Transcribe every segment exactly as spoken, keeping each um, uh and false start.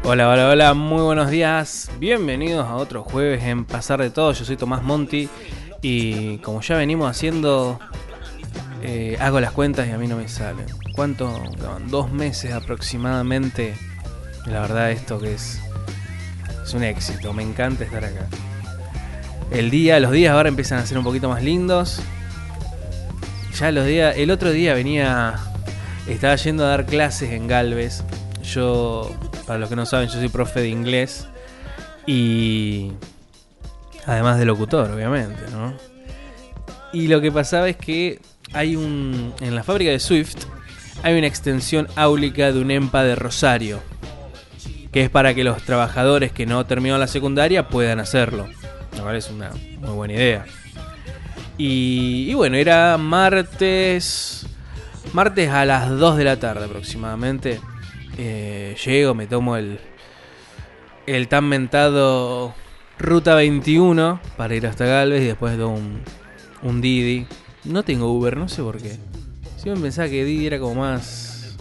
Hola, hola, hola, muy buenos días. Bienvenidos a otro jueves en Pasar de Todo. Yo soy Tomás Monti y como ya venimos haciendo, eh, hago las cuentas y a mí no me salen. ¿Cuánto? Dos meses aproximadamente. La verdad esto que es, es un éxito, me encanta estar acá. El día, los días ahora empiezan a ser un poquito más lindos. Ya los días, el otro día venía, estaba yendo a dar clases en Galvez. Yo, para los que no saben, yo soy profe de inglés y además de locutor, obviamente, ¿no? Y lo que pasaba es que hay un, en la fábrica de Swift hay una extensión áulica de un EMPA de Rosario, que es para que los trabajadores que no terminaron la secundaria puedan hacerlo. Lo cual es una muy buena idea. Y, y bueno, era martes, martes a las dos de la tarde aproximadamente. Eh, llego, me tomo el, el tan mentado Ruta veintiuno para ir hasta Galvez y después tomo un, un Didi. No tengo Uber, no sé por qué. Siempre pensaba que Didi era como más,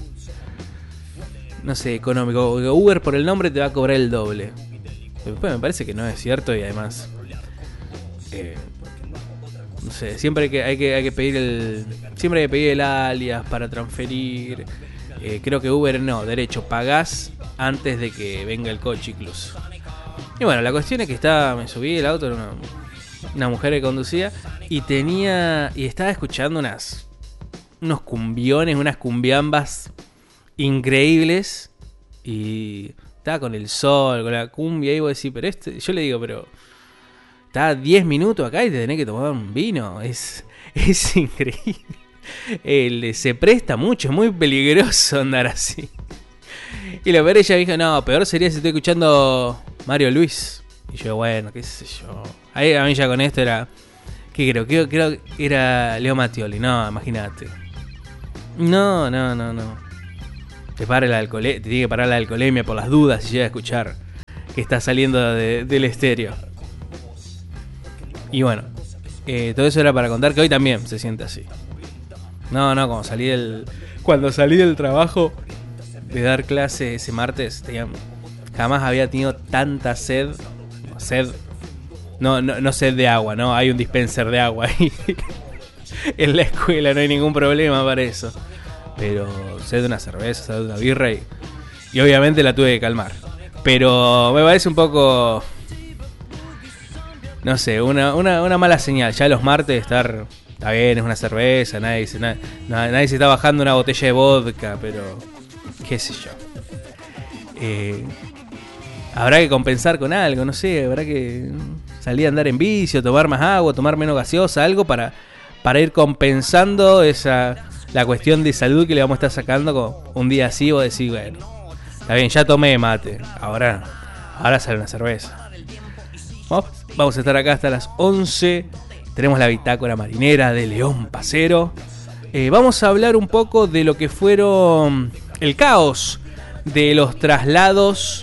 no sé, económico. Uber por el nombre te va a cobrar el doble. Después me parece que no es cierto y además, eh, no sé, siempre hay que, hay que, hay que pedir el, siempre hay que pedir el alias para transferir. Eh, creo que Uber no, derecho, pagás antes de que venga el coche incluso. Y bueno, la cuestión es que estaba, me subí el auto, era una, una mujer que conducía y tenía, y estaba escuchando unas, unos cumbiones, unas cumbiambas increíbles y estaba con el sol, con la cumbia y vos decís, pero este, yo le digo, pero está diez minutos acá y te tenés que tomar un vino, es, es increíble. El, se presta mucho, es muy peligroso andar así. Y lo peor, ella dijo, no, peor sería si estoy escuchando Mario Luis. Y yo, bueno, qué sé yo. Ahí a mí ya con esto era, ¿qué creo? Creo, creo que era Leo Mattioli, no, imagínate. No, no, no, no. Te para la alcoholemia, te tiene que parar la alcoholemia por las dudas si llega a escuchar que está saliendo de, del estéreo. Y bueno, eh, todo eso era para contar que hoy también se siente así. No, no, cuando salí del, cuando salí del trabajo de dar clase ese martes, tenía, jamás había tenido tanta sed. Sed, no, no, no sed de agua, ¿no? Hay un dispenser de agua ahí. En la escuela no hay ningún problema para eso. Pero sed de una cerveza, sed de una birra y, y obviamente la tuve que calmar. Pero me parece un poco, no sé, una, una, una mala señal. Ya los martes estar... Está bien, es una cerveza, nadie, nadie, nadie se está bajando una botella de vodka, pero qué sé yo. Eh, habrá que compensar con algo, no sé, habrá que salir a andar en vicio, tomar más agua, tomar menos gaseosa, algo para, para ir compensando esa la cuestión de salud que le vamos a estar sacando con un día así. Vos decís, bueno, está bien, ya tomé mate, ahora, ahora sale una cerveza. Vamos, vamos a estar acá hasta las once. Tenemos la bitácora marinera de León Pacero. Eh, vamos a hablar un poco de lo que fueron el caos de los traslados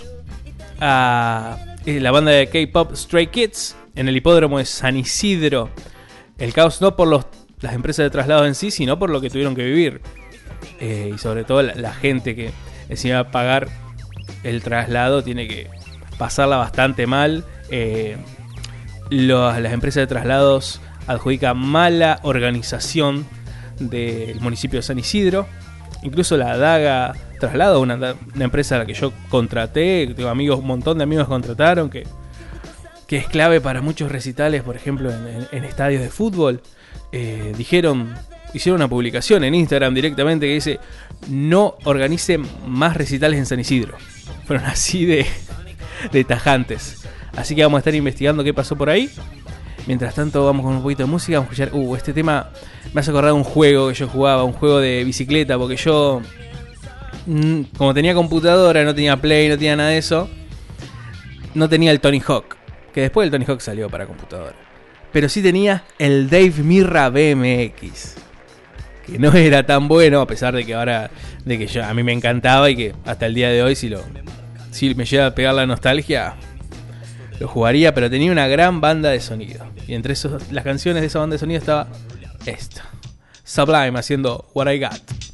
a la banda de K-pop Stray Kids en el hipódromo de San Isidro. El caos no por los, las empresas de traslados en sí, sino por lo que tuvieron que vivir. Eh, y sobre todo la, la gente que encima va a pagar el traslado tiene que pasarla bastante mal. Eh, los, las empresas de traslados adjudica mala organización del municipio de San Isidro. Incluso la Daga Traslado, una, una empresa a la que yo contraté, tengo amigos, un montón de amigos contrataron, que, que es clave para muchos recitales, por ejemplo en, en, en estadios de fútbol. Eh, dijeron, hicieron una publicación en Instagram directamente que dice: no organicen más recitales en San Isidro. Fueron así de, de tajantes. Así que vamos a estar investigando qué pasó por ahí. Mientras tanto vamos con un poquito de música. Vamos a escuchar, uh, este tema me hace acordar un juego que yo jugaba, un juego de bicicleta, porque yo, mmm, como tenía computadora, no tenía Play, no tenía nada de eso, no tenía el Tony Hawk, que después el Tony Hawk salió para computadora, pero sí tenía el Dave Mirra B M X, que no era tan bueno, a pesar de que ahora, de que yo, a mí me encantaba y que hasta el día de hoy si, lo, si me llega a pegar la nostalgia, lo jugaría, pero tenía una gran banda de sonido. Y entre esos, las canciones de esa banda de sonido estaba esto: Sublime haciendo What I Got.